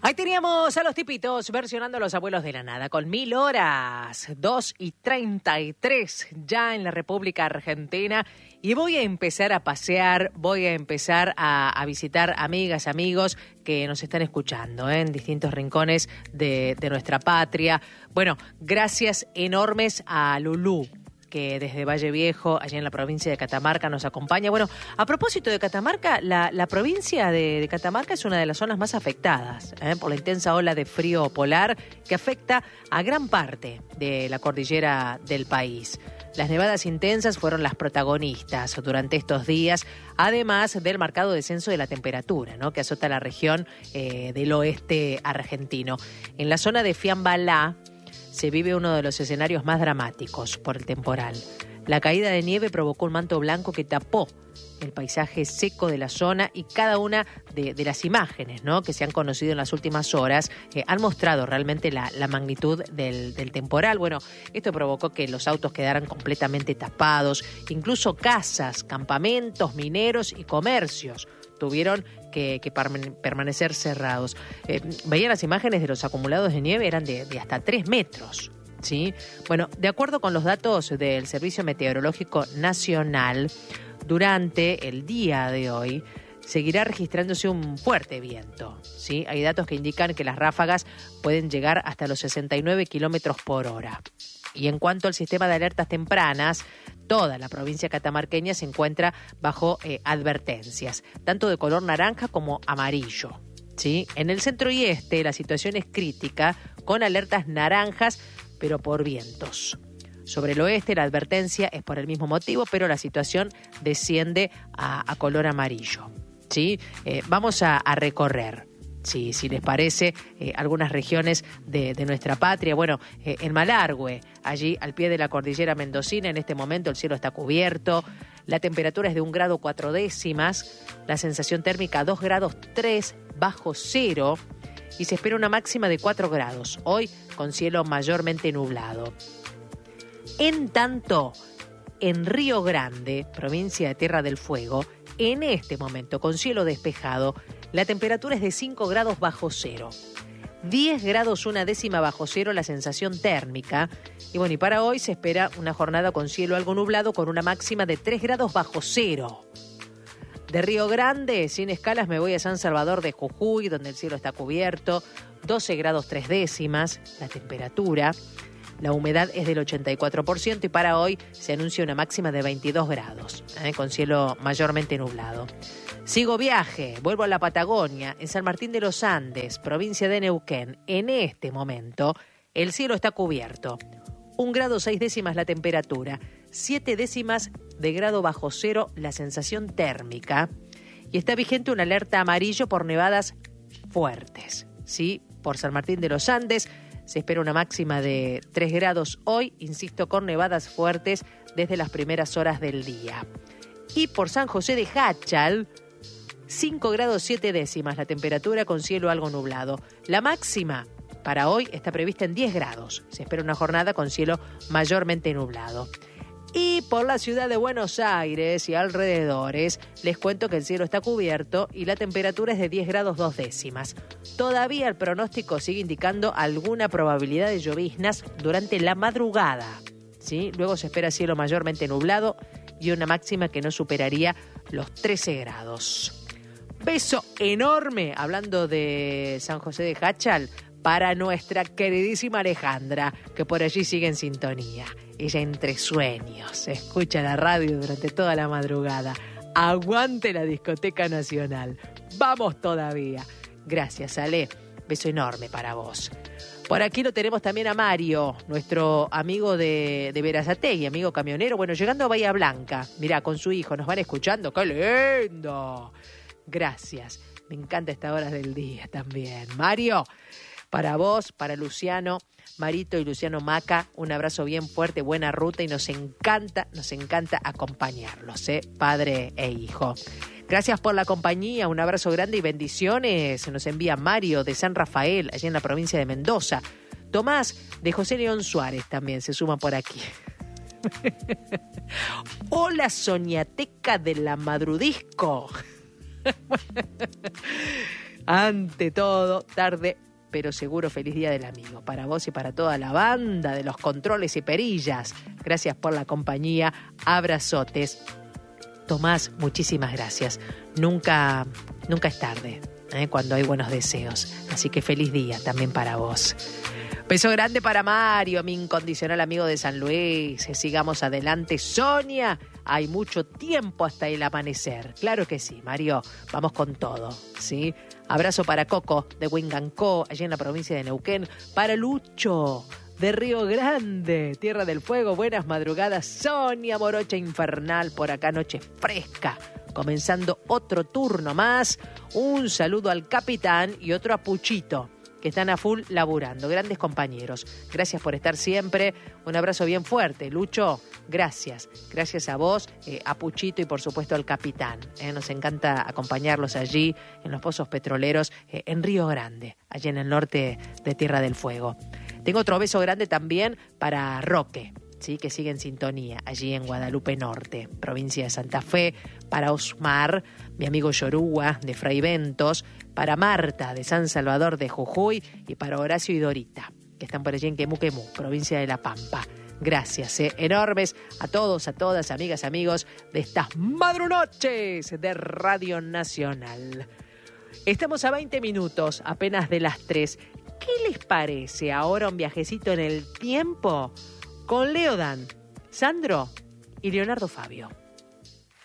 Ahí teníamos a los tipitos versionando a los abuelos de la nada con 1000 horas, 2:33 ya en la República Argentina. Y voy a empezar a pasear, voy a empezar a visitar amigas, amigos que nos están escuchando en distintos rincones de nuestra patria. Bueno, gracias enormes a Lulú, que desde Valle Viejo, allá en la provincia de Catamarca, nos acompaña. Bueno, a propósito de Catamarca, la provincia de Catamarca es una de las zonas más afectadas por la intensa ola de frío polar que afecta a gran parte de la cordillera del país. Las nevadas intensas fueron las protagonistas durante estos días, además del marcado descenso de la temperatura, ¿no?, que azota la región del oeste argentino. En la zona de Fiambalá se vive uno de los escenarios más dramáticos por el temporal. La caída de nieve provocó un manto blanco que tapó el paisaje seco de la zona y cada una de las imágenes, ¿no?, que se han conocido en las últimas horas han mostrado realmente la magnitud del temporal. Bueno, esto provocó que los autos quedaran completamente tapados, incluso casas, campamentos, mineros y comercios tuvieron que permanecer cerrados. Veía las imágenes de los acumulados de nieve, eran de hasta 3 metros. ¿Sí? Bueno, de acuerdo con los datos del Servicio Meteorológico Nacional, durante el día de hoy seguirá registrándose un fuerte viento. ¿Sí? Hay datos que indican que las ráfagas pueden llegar hasta los 69 kilómetros por hora. Y en cuanto al sistema de alertas tempranas, toda la provincia catamarqueña se encuentra bajo advertencias, tanto de color naranja como amarillo. ¿Sí? En el centro y este la situación es crítica, con alertas naranjas, pero por vientos. Sobre el oeste la advertencia es por el mismo motivo, pero la situación desciende a color amarillo. ¿Sí? Vamos a recorrer, si les parece, algunas regiones de nuestra patria. Bueno, en Malargüe, allí al pie de la cordillera mendocina, en este momento el cielo está cubierto, la temperatura es de 1 grado 4 décimas, la sensación térmica 2 grados 3 bajo cero, y se espera una máxima de 4 grados, hoy con cielo mayormente nublado. En tanto, en Río Grande, provincia de Tierra del Fuego, en este momento con cielo despejado, la temperatura es de 5 grados bajo cero. 10 grados 1 décima bajo cero la sensación térmica. Y bueno, y para hoy se espera una jornada con cielo algo nublado con una máxima de 3 grados bajo cero. De Río Grande, sin escalas, me voy a San Salvador de Jujuy, donde el cielo está cubierto, 12 grados 3 décimas la temperatura. La humedad es del 84% y para hoy se anuncia una máxima de 22 grados, con cielo mayormente nublado. Sigo viaje, vuelvo a la Patagonia, en San Martín de los Andes, provincia de Neuquén. En este momento, el cielo está cubierto. 1 grado 6 décimas la temperatura, 7 décimas de grado bajo cero la sensación térmica. Y está vigente una alerta amarillo por nevadas fuertes. ¿Sí? Por San Martín de los Andes se espera una máxima de 3 grados hoy, insisto, con nevadas fuertes desde las primeras horas del día. Y por San José de Jáchal, 5 grados 7 décimas la temperatura con cielo algo nublado. La máxima para hoy está prevista en 10 grados. Se espera una jornada con cielo mayormente nublado. Y por la ciudad de Buenos Aires y alrededores, les cuento que el cielo está cubierto y la temperatura es de 10 grados 2 décimas. Todavía el pronóstico sigue indicando alguna probabilidad de lloviznas durante la madrugada. ¿Sí? Luego se espera cielo mayormente nublado y una máxima que no superaría los 13 grados. Beso enorme, hablando de San José de Jáchal, para nuestra queridísima Alejandra, que por allí sigue en sintonía. Ella entre sueños escucha la radio durante toda la madrugada. Aguante la Discoteca Nacional. Vamos todavía. Gracias, Ale. Beso enorme para vos. Por aquí lo tenemos también a Mario, nuestro amigo de Berazategui, amigo camionero. Bueno, llegando a Bahía Blanca. Mirá, con su hijo, nos van escuchando. ¡Qué lindo! Gracias. Me encanta estas horas del día también. Mario, para vos, para Luciano, Marito y Luciano Maca, un abrazo bien fuerte, buena ruta y nos encanta acompañarlos, padre e hijo. Gracias por la compañía, un abrazo grande y bendiciones. Se nos envía Mario de San Rafael, allá en la provincia de Mendoza. Tomás de José León Suárez también se suma por aquí. Hola, Soñateca de la Madrudisco. ante todo, tarde pero seguro, feliz Día del Amigo. Para vos y para toda la banda de los controles y perillas. Gracias por la compañía. Abrazotes. Tomás, muchísimas gracias. Nunca es tarde, cuando hay buenos deseos. Así que feliz día también para vos. Beso grande para Mario, mi incondicional amigo de San Luis. Sigamos adelante. Sonia, hay mucho tiempo hasta el amanecer. Claro que sí, Mario. Vamos con todo, ¿sí? Abrazo para Coco de Huingancó, allí en la provincia de Neuquén. Para Lucho de Río Grande, Tierra del Fuego. Buenas madrugadas, Sonia Morocha Infernal. Por acá, noche fresca. Comenzando otro turno más. Un saludo al capitán y otro a Puchito, que están a full laburando. Grandes compañeros. Gracias por estar siempre. Un abrazo bien fuerte, Lucho. Gracias. Gracias a vos, a Puchito y por supuesto al capitán. Nos encanta acompañarlos allí en los pozos petroleros en Río Grande, allí en el norte de Tierra del Fuego. Tengo otro beso grande también para Roque, ¿sí? Que sigue en sintonía allí en Guadalupe Norte, provincia de Santa Fe. Para Osmar, mi amigo Yoruba de Fraiventos. Para Marta de San Salvador de Jujuy. Y para Horacio y Dorita, que están por allí en Quemuquemú, provincia de La Pampa. Gracias, enormes a todos, a todas, amigas, amigos de estas madrunoches de Radio Nacional. Estamos a 20 minutos apenas de las 3. ¿Qué les parece ahora un viajecito en el tiempo con Leodan, Sandro y Leonardo Fabio?